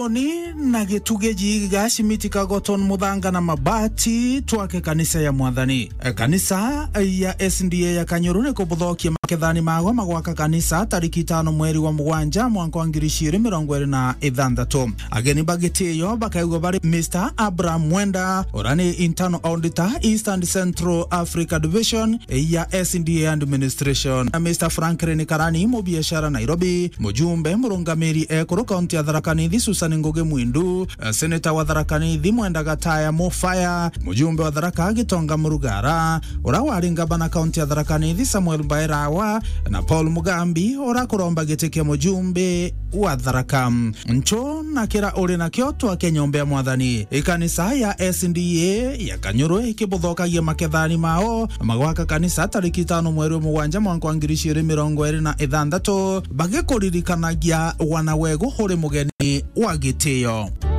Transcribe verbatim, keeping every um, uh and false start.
Oni na gitugeji gashimiti kagoton muthanga na mabati twake kanisa ya Mwathani. Kanisa ya S D A ya Kanyuru ni kubuthokia makethani mago magwaka kanisa tariki tano mweri wa mugwanja mwaka wa ngiri igĩrĩ mĩrongo ĩrĩ na ithathatũ. Ageni bagitiyo bakaigwa bari Mister Abraham Mwenda orani internal auditor East and Central Africa Division ya S D A administration, na Mister Franklin Karani mu biashara Nairobi, mujumbe murungamiri ekuru kaunti ya Tharaka Nithi Susan Ngugi Mwindu, Senator wa Tharaka Nithi Mwenda Gataya Mofaya, mujumbe wa Tharaka Gitonga Murugara, ora wari ngabana kaunti ya Tharaka Nithi Samuel Bairawa na Paul Mugambi ora kuromba gitike mujumbe wa Tharaka. Ncho na kira uri na kyo twakenyombea Mwathani. Ikanisa ya S D A ya Kanyuru ikibuthokagia makethani mao magwaka kanisa tariki tano mweri wa mugwanja mwaka wa ngiri igĩrĩ mĩrongo ĩrĩ na ithathatũ bagikuririkanagia wanawego huri mugeni wa gitio.